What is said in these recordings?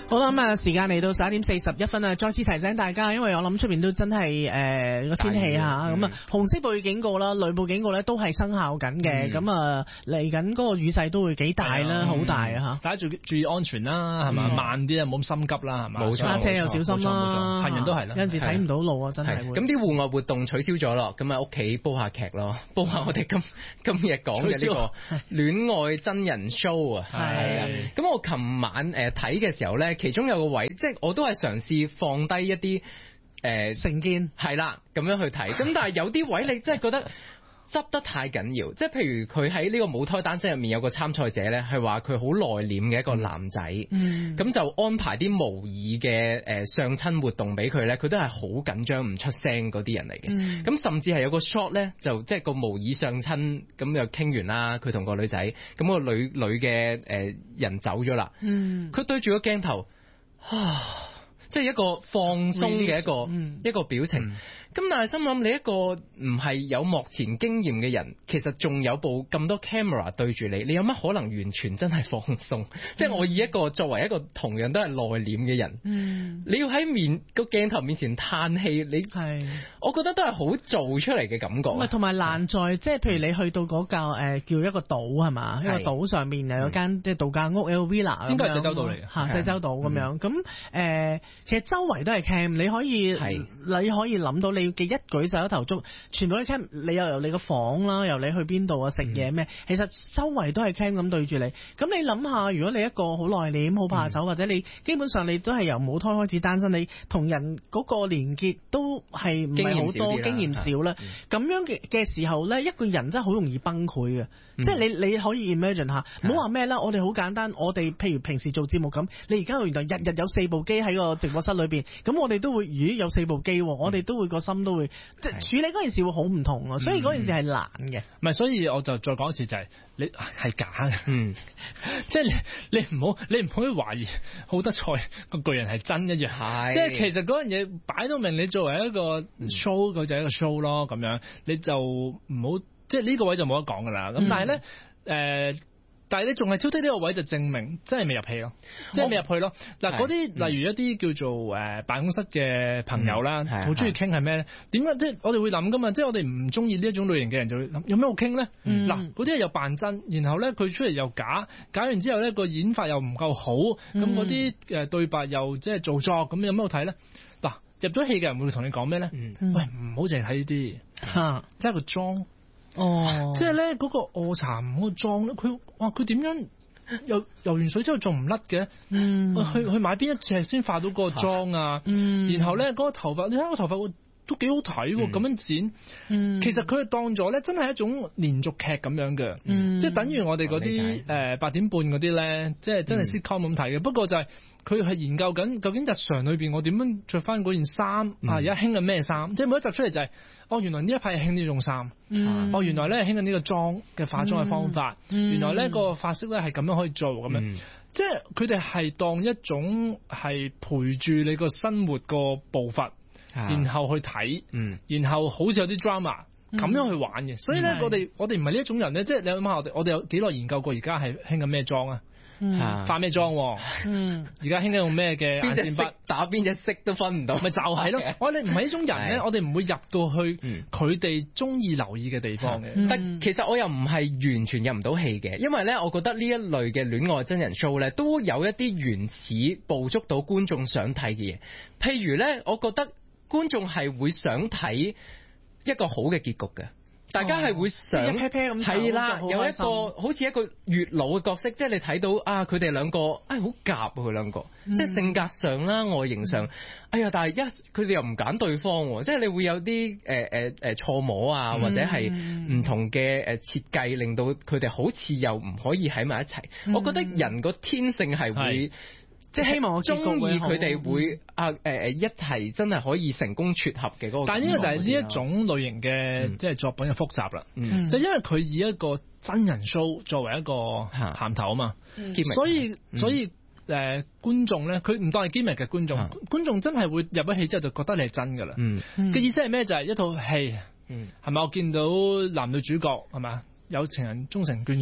好啦，咁啊，時間嚟到11:41啊，再次提醒大家，因為我諗出邊都真係個天氣嚇，咁啊紅色暴雨警告啦、雷暴警告咧都係生效緊嘅，咁啊嚟緊嗰個雨勢都會幾大啦，好大啊嚇！ 大家注意安全啦，係嘛？慢啲啊，冇咁心急啦，係嘛？ 冇錯， 揸車又小心啦， 行人都係啦， 有陣時睇唔到路啊，真係會。 咁啲戶外活動取消咗咯，咁喺屋企煲下劇咯，煲下我哋今日講嘅呢個戀愛真人 show 啊，係啊！咁我琴晚睇嘅時候咧，其中有個位，即係我都係嘗試放低一啲成見， 係啦，咁樣去睇。咁但係有啲位你真係覺得執得太緊要，即係譬如佢喺呢個母胎單身入面有個參賽者咧，係話佢好內斂嘅一個男仔，咁就安排啲模擬嘅相親活動俾佢咧，佢都係好緊張唔出聲嗰啲人嚟嘅。咁甚至係有個 shot 咧，就即係個模擬相親咁就傾完啦，佢同個女仔，咁個女嘅人走咗啦，佢對住個鏡頭，即係一個放鬆嘅一個表情。咁但係心諗你一個唔係有幕前經驗嘅人，其實仲有部咁多 camera 對住你，你有乜可能完全真係放鬆？即係我以一個作為一個同樣都係內斂嘅人，你要喺個鏡頭面前嘆氣，我覺得都係好做出嚟嘅感覺。 同埋難在即係譬如你去到嗰叫一個島係嘛，一個島上面有間即係度假屋，有個 villa， 應該係濟州島嚟嘅， 濟州島咁樣。咁其實周圍都係 cam，你可以諗到你嘅一舉手一投足，全部都 cam。你又由你個房啦，由你去邊度啊，食嘢咩，其實周圍都係 cam 咁對住你。咁你諗下，如果你一個好內斂、好怕醜，或者你基本上你都係由母胎開始單身，你同人嗰個連結都係唔係好多，經驗少啦。咁樣嘅時候咧，一個人真係好容易崩潰嘅。即係你可以 imagine 下，唔好話咩啦。我哋好簡單，我哋譬如平時做節目咁，你而家原來日有4部機喺個直播室裏邊，咁我哋都會有4部機，我哋都會個心都會即係處理嗰件事會好唔同啊。所以嗰件事係難嘅。 唔係，所以我就再講一次，就係你係假嘅。即係你唔好去懷疑好德賽個巨人係真一樣。即係其實嗰樣嘢擺到明，你作為一個 show，佢就係一個 show 咯。咁樣你就唔好。即係呢個位就冇得講㗎啦，咁但係咧但係你仲係挑剔呢個位，就證明真係未入戲咯，即係未入去咯。嗱，嗰啲例如一啲叫做辦公室嘅朋友啦，好中意傾係咩咧？點解即係我哋會諗㗎嘛？即係我哋唔中意呢一種類型嘅人，就會諗有咩好傾咧？嗱，嗰啲又扮真，然後咧佢出嚟又假完之後咧個演法又唔夠好，咁嗰啲對白又即係做作，咁有咩好睇咧？嗱，入咗戲嘅人會同你講咩咧？喂，唔好淨係睇呢啲，即係個妝。即係咧嗰個臥蠶嗰個妝咧，佢點樣游完水之後仲唔甩嘅？去買邊一隻先化到嗰個妝啊？然後咧嗰個頭髮，你睇個頭髮都幾好睇喎，咁樣剪。其實佢係當咗咧，真係一種連續劇咁樣嘅，即係等於我哋嗰啲8點半嗰啲咧，即係真係 sitcom 咁睇嘅。不過就係佢係研究緊究竟日常裏邊我點樣着翻嗰件衫啊？而家興緊咩衫？即係每一集出嚟就係原來呢一派係興呢種衫，原來咧係興緊呢個妝嘅化妝嘅方法，原來咧個髮色咧係咁樣可以做咁樣，即係佢哋係當一種係陪住你個生活個步伐，然後去睇，然後好似有啲 drama 咁樣去玩嘅。所以咧我哋唔係呢一種人咧，即係你諗下我哋有幾耐研究過而家係興緊咩妝啊？化咩妝？而家興緊用咩嘅眼線筆？ 打邊隻色都分唔到， 咪就係咯。我哋唔係呢種人咧，我哋唔會入到去佢哋中意留意嘅地方嘅。 但其實我又唔係完全入唔到戲嘅，因為咧，我覺得呢一類嘅戀愛真人 show 咧，都有一啲原始捕捉到觀眾想睇嘅嘢。譬如咧，我覺得觀眾係會想睇一個好嘅結局嘅。大家係會想係啦，有一個好似一個月老嘅角色，即係你睇到佢哋兩個好夾佢兩個，即係性格上啦、外形上，但係佢哋又唔揀對方，即係你會有啲錯摸啊，或者係唔同嘅設計，令到佢哋好似又唔可以喺埋一齊。我覺得人個天性係會。即係希望我中意佢哋會一齊真係可以成功撮合嘅嗰個。 但係呢個就係呢一種類型嘅即係作品嘅複雜啦。就因為佢以一個真人 show 作為一個銜頭啊嘛，所以觀眾咧，佢唔當係 gimmick 嘅觀眾，觀眾真係會入咗戲之後就覺得你係真㗎啦。嘅意思係咩？就係一套戲係咪？我見到男女主角係咪有情人終成眷屬。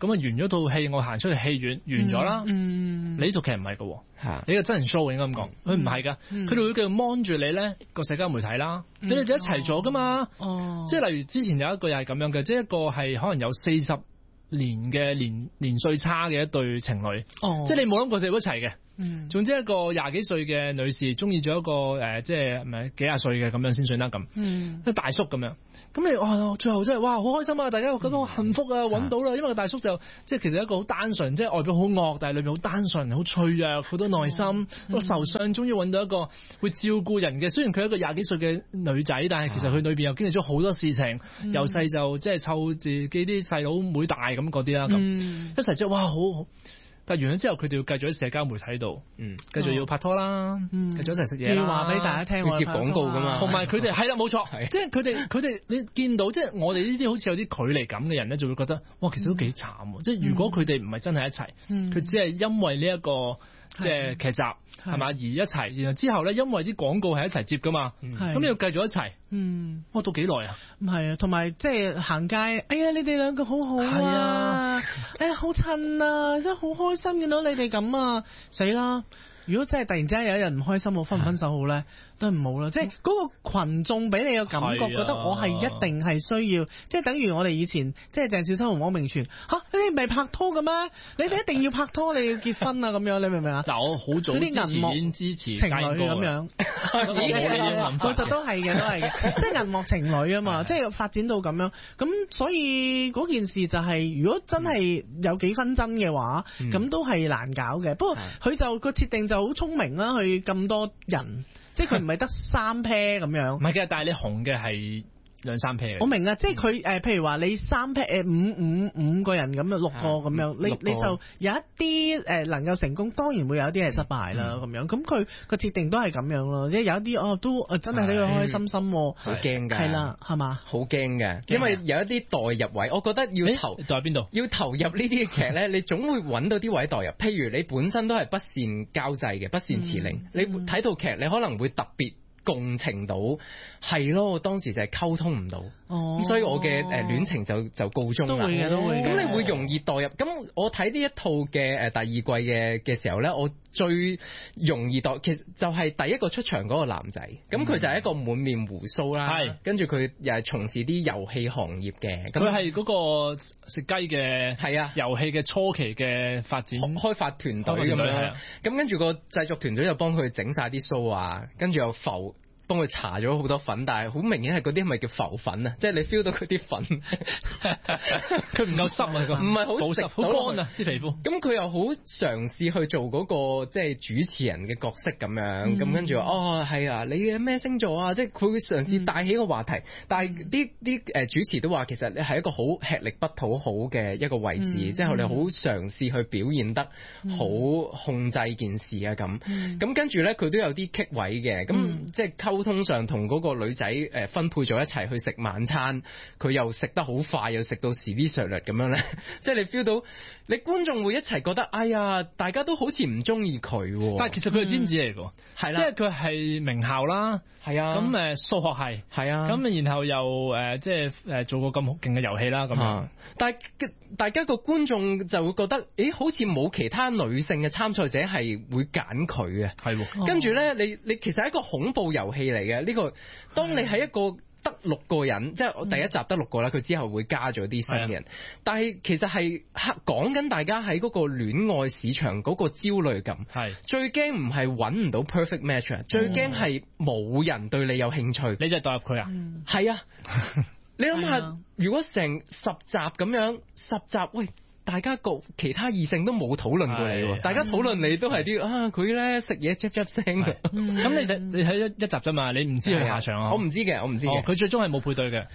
咁啊完咗套戲，我行出去戲院完咗啦。你呢套劇唔係㗎喎，你個真人 show 應該咁講，佢唔係㗎，佢哋會繼續 mon 住你咧個社交媒體啦，你哋就一齊咗㗎嘛。即係例如之前有一個又係咁樣嘅，即係一個係可能有40年嘅年歲差嘅一對情侶，即係你冇諗過佢哋會一齊嘅。總之一個20幾歲嘅女士中意咗一個即係唔係幾廿歲嘅咁樣先算啦咁，一大叔咁樣。咁你最後真係哇好開心啊！大家覺得好幸福啊，揾到啦！因為個大叔就即係其實一個好單純，即係外表好惡，但係裏面好單純、好脆弱、好多內心。個受傷終於揾到一個會照顧人嘅，雖然佢係一個20幾歲嘅女仔，但係其實佢裏邊又經歷咗好多事情，由細就即係湊自己啲細佬妹大咁嗰啲啦，咁一齊之後哇好。但完咗之後，佢哋要繼續喺社交媒體度，繼續要拍拖啦，繼續一齊食嘢啦， 要話俾大家聽， 要接廣告噶嘛。 同埋佢哋係啦，冇錯，即係佢哋你見到，即係我哋呢啲好似有啲距離感嘅人咧，就會覺得哇，其實都幾慘。即係如果佢哋唔係真係一齊，佢只係因為呢一個即係劇集係嘛而一齊，然後之後咧因為啲廣告係一齊接噶嘛，咁你要繼續一齊，哇，到幾耐啊？ 係啊，同埋即係行街，哎呀，你哋兩個好好啊，哎呀，好襯啊，真係好開心見到你哋咁啊，死啦！如果真係突然之間有一日唔開心，我分唔分手好咧？都唔好啦，即係嗰個群眾俾你嘅感覺，覺得我係一定係需要，即係等於我哋以前即係鄭少秋同汪明荃你哋唔係拍拖嘅咩？你哋一定要拍拖，你要結婚啊咁樣，你明唔明啊？ 嗱，我好早之前已經支持情侶咁樣，我就都係嘅，都係嘅，即係銀幕情侶啊嘛，即係發展到咁樣，咁所以嗰件事就係如果真係有幾分真嘅話，咁都係難搞嘅。不過佢就個設定就好聰明啦，佢咁多人。即係佢唔係得3 pair 咁樣， 唔係嘅，但係你紅嘅係2、3 pair。我明啊，即係佢譬如話你3 pair 五個人咁樣6個咁樣，你就有一啲能夠成功，當然會有一啲係失敗啦咁樣。咁佢個設定都係咁樣咯，即係有一啲都真係呢個開開心心，好驚㗎， 係啦，係嘛， 好驚嘅，因為有一啲代入位，我覺得要代入邊度？ 要投入呢啲劇咧，你總會揾到啲位代入。譬如你本身都係不善交際嘅，不善辭令，你睇套劇你可能會特別共情到，係咯，我當時就係溝通唔到，咁所以我嘅戀情就告終啦。都會嘅，都會。咁你會容易代入。咁我睇呢一套嘅第二季嘅時候咧，我最容易其實就係第一個出場嗰個男仔，咁佢就係一個滿面鬍鬚啦，跟住佢又係從事啲遊戲行業嘅， 佢係嗰個食雞嘅，係啊，遊戲嘅初期嘅發展開發團隊咁樣，咁跟住個製作團隊就幫佢整晒啲鬚啊，跟住又幫佢搽咗好多粉，但係好明顯係嗰啲係咪叫浮粉啊？即係你 feel 到佢啲粉， 佢唔夠濕啊，唔係好保濕，好乾啊啲皮膚。 咁佢又好嘗試去做嗰個即係主持人嘅角色咁樣，咁跟住話係啊，你嘅咩星座啊？即係佢會嘗試帶起個話題，但係啲主持都話其實你係一個好吃力不討好嘅一個位置，即係你好嘗試去表現得好控制件事啊咁。咁跟住咧佢都有啲棘位嘅，咁即係溝通上同嗰個女仔分配咗一齊去食晚餐，佢又食得好快，又食到時啲略咁樣咧，即係你 feel 到你觀眾會一齊覺得，哎呀，大家都好似唔中意佢， 但係其實佢係尖子嚟㗎，係啦，即係佢係名校啦，係啊，咁數學係，係啊，咁然後又即係做過咁勁嘅遊戲啦，咁樣， 但係大家個觀眾就會覺得，好似冇其他女性嘅參賽者係會揀佢嘅，係，跟住咧你其實係一個恐怖遊戲嚟嘅呢個，當你係一個得6個人，即係第一集得6個啦，佢之後會加咗啲新嘅人，但係其實係講緊大家喺嗰個戀愛市場嗰個焦慮感，係最驚唔係揾唔到 perfect match，最驚係冇人對你有興趣， 你就代入佢啊？ 係啊，你諗下，如果成10集咁樣，10集喂。大家其他異性都冇討論過你，大家討論你都係啲佢咧食嘢嘖嘖聲嘅。 咁你睇一集啫嘛，你唔知佢下場啊？ 我唔知嘅， 佢最終係冇配對嘅。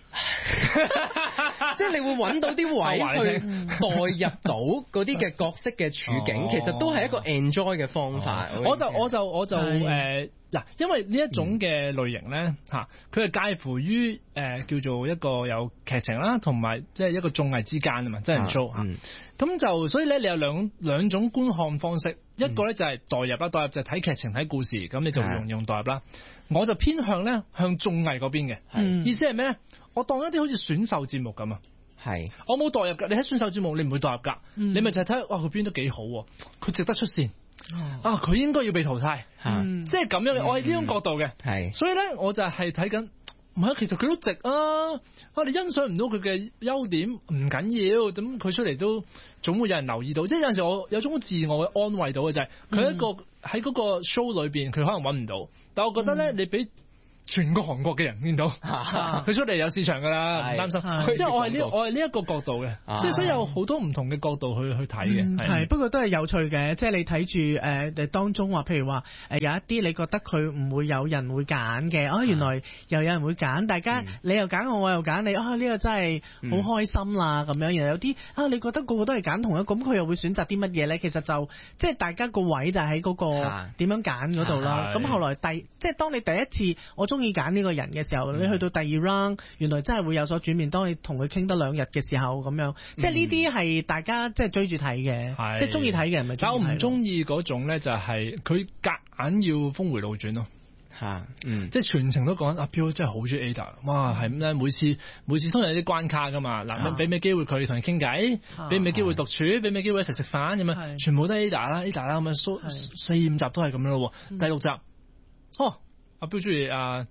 即係你會揾到啲位去代入到嗰啲嘅角色嘅處境，其實都係一個 enjoy 嘅方法。 我就嗱，因為呢一種嘅類型咧嚇，佢係介乎於叫做一個有劇情啦，同埋即係一個綜藝之間啊嘛，真人 show 嚇。咁就所以咧，你有兩種觀看方式，一個咧就係代入啦，代入就係睇劇情睇故事，咁你就用代入啦。我就偏向咧向綜藝嗰邊嘅，意思係咩咧？我當一啲好似選秀節目咁啊。 係， 我冇代入㗎。你喺選秀節目，你唔會代入㗎，你咪就係睇哇佢編得幾好喎，佢值得出線。佢應該要被淘汰，即係咁樣。我係呢種角度嘅，所以咧我就係睇緊，唔係其實佢都值啊！你欣賞唔到佢嘅優點唔緊要，咁佢出嚟都總會有人留意到。即係有陣時我有種自我嘅安慰到嘅就係佢一個喺嗰個 show 裏邊，佢可能揾唔到，但我覺得咧你俾全個韓國嘅人見到，佢出嚟有市場㗎啦，唔擔心。即係我係呢一個角度嘅，即係所以有好多唔同嘅角度去睇嘅。 係不過都係有趣嘅，即係你睇住當中話，譬如話有一啲你覺得佢唔會有人會揀嘅，原來又有人會揀，大家你又揀我又揀你，呢個真係好開心啦咁樣。又有啲你覺得個個都係揀同一個，咁佢又會選擇啲乜嘢咧？其實就即係大家個位就喺嗰個點樣揀嗰度啦。咁後來即係當你第一次我中意揀呢個人嘅時候，你去到第二 round， 原來真係會有所轉變。當你同佢傾得2日嘅時候，咁樣，即係呢啲係大家即係追住睇嘅，即係中意睇嘅人咪。 但我唔中意嗰種咧，就係佢夾硬要峰回路轉咯。即係全程都講阿彪真係好中意 Ada， 哇係咁咧，每次通常有啲關卡噶嘛，嗱俾咩機會佢同你傾偈，俾咩機會獨處，俾咩機會一齊食飯咁樣，全部都係 Ada 啦咁樣，4、5集都係咁樣咯。第6集，阿彪中意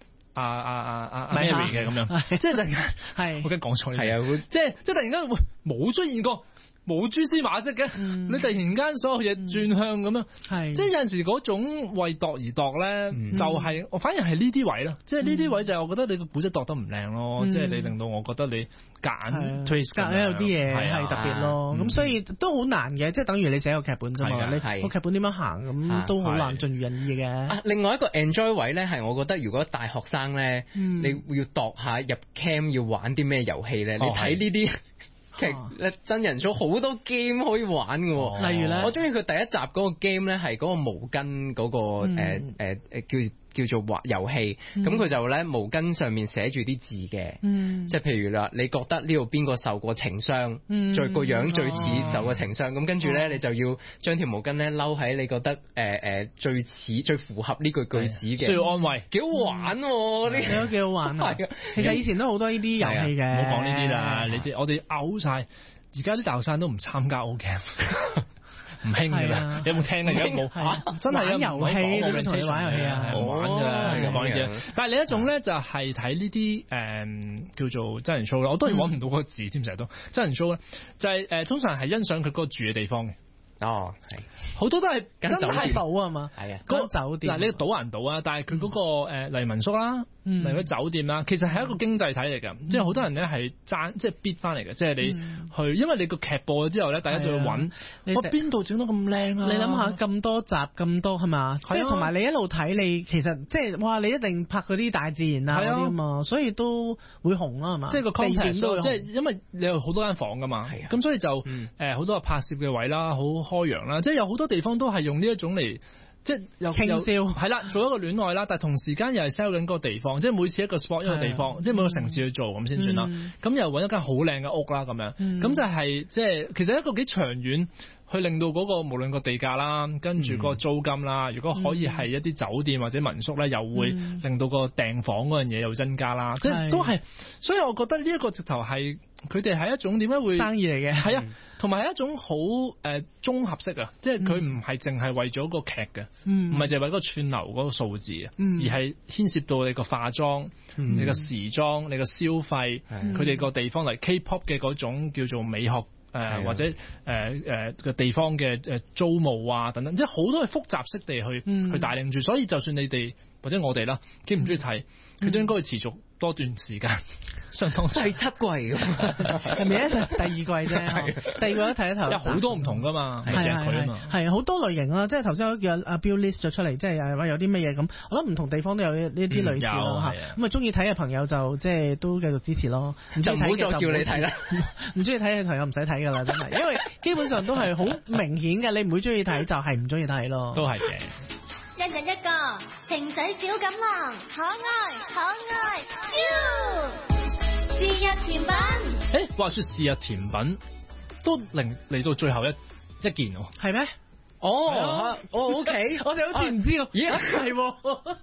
Mary 嘅咁樣，即係突然間我驚講錯，即係突然間冇出現過。冇蛛絲馬跡嘅，你突然間所有嘢轉向咁樣，即係有陣時嗰種為度而度咧，就係我反而係呢啲位咯，即係呢啲位就係我覺得你個古仔度得唔靚咯，即係你令到我覺得你揀 twist 夾硬有啲嘢係特別咯，咁所以都好難嘅，即係等於你寫個劇本啫嘛，你個劇本點樣行咁都好難盡如人意嘅。 另外一個 enjoy 位咧係我覺得如果大學生咧，你要度下入 camp 要玩啲咩遊戲咧，你睇呢啲。其實真人 show 好多 game 可以玩嘅喎， 例如咧， 我中意佢第一集嗰個 game 咧係嗰個毛巾嗰個叫做畫遊戲，咁佢就咧毛巾上面寫住啲字嘅，即係譬如啦，你覺得呢度邊個受過情傷，最個樣最似受過情傷，咁跟住咧你就要將條毛巾咧摟喺你覺得最似最符合呢句句子嘅， 需要安慰， 幾好玩喎，呢都幾好玩啊！其實以前都好多呢啲遊戲嘅， 唔好講呢啲啦，你知我哋嘔晒，而家啲大學生都唔參加 O Camp。唔興㗎啦，有冇聽啊？而家冇，真係玩遊戲，點樣同你玩遊戲啊？ 玩㗎啦，講呢啲。但係另一種咧，就係睇呢啲叫做真人 show 啦。我當然揾唔到嗰個字添，成日都真人 show 咧，就係通常係欣賞佢嗰個住嘅地方嘅。 係好多都係真係島啊嘛，嗰酒店。 嗱，你賭還賭啊，但係佢嗰個例如民宿啦，例如酒店啦，其實係一個經濟體嚟㗎，即係好多人咧係爭即係 bid 翻嚟嘅，即係你去，因為你個劇播咗之後咧，大家就會揾我邊度整到咁靚啊！ 你諗下咁多集咁多係嘛？即係同埋你一路睇你其實即係哇！你一定拍嗰啲大自然啊嗰啲啊嘛，所以都會紅啦係嘛？ 即係個 content 即係因為你有好多間房㗎嘛，咁所以就好多拍攝嘅位啦，好開揚啦，即係有好多地方都係用呢一種嚟，即係又傾銷係啦，做一個戀愛啦，但係同時間又係 sell 緊嗰個地方，即係每次一個 spot 一個地方，即係每個城市去做咁先算啦。咁又揾一間好靚嘅屋啦，咁樣，咁就係即係其實一個幾長遠。去令到嗰個無論個地價啦，跟住個租金啦，如果可以係一啲酒店或者民宿咧，又會令到個訂房嗰樣嘢又增加啦，即係都係。所以我覺得呢一個直頭係佢哋係一種點解會生意嚟嘅， 係啊，同埋係一種好綜合式啊，即係佢唔係淨係為咗個劇嘅，唔係淨係為嗰個串流嗰個數字啊，而係牽涉到你個化妝、你個時裝、你個消費，佢哋個地方嚟 K-pop 嘅嗰種叫做美學。或者個地方嘅租務啊等等，即係好多係複雜式地去帶領住，所以就算你哋或者我哋啦，幾唔中意睇，佢都應該會持續多段時間。相當第7季㗎， 係咪第2季啫？第2季都睇一頭， 有好多唔同㗎嘛，係佢啊嘛， 係好多類型啦。即係頭先我叫阿 Bill list 咗出嚟，即係話有啲乜嘢咁。我諗唔同地方都有呢啲類似咯嚇。咁啊，中意睇嘅朋友就即係都繼續支持咯。 就唔好再叫你睇啦。 唔中意睇嘅朋友唔使睇㗎啦，真係，因為基本上都係好明顯嘅。你唔會中意睇就係唔中意睇咯。 都係嘅。 一人一個情緒小錦囊，可愛，超是日甜品。 話說是日甜品都嚟到最後一件喎， 係咩？ 哦，OK， 我哋好似唔知喎。 咦，係喎。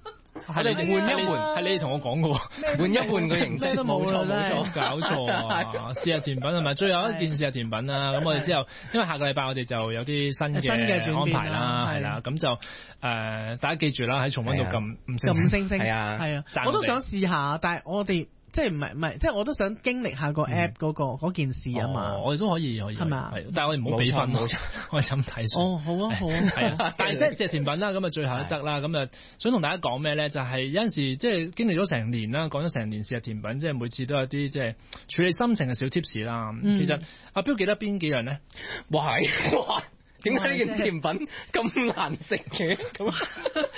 我哋換一換， 係你同我講嘅喎， 換一換個形式，冇錯冇錯， 搞錯啊！試下甜品係咪？最後一件試下甜品啦。咁我哋之後，因為下個禮拜我哋就有啲新嘅安排啦，係啦，咁就大家記住啦，喺重溫度撳五星星， 係啊， 我都想試下，但係我哋。即係唔係，即係我都想經歷下個 app 嗰件事啊嘛。 我哋都可以係嘛？但係我哋唔好俾分，我哋咁睇。 哦，好啊，好啊， 係啊。但係即係試下甜品啦，咁啊最後一則啦，咁啊想同大家講咩咧？就係有陣時即係經歷咗成年啦，講咗成年試下甜品，即係每次都有啲即係處理心情嘅小 tips 啦。其實阿標記得邊幾樣咧？ 哇！點解呢件甜品咁難食嘅？咁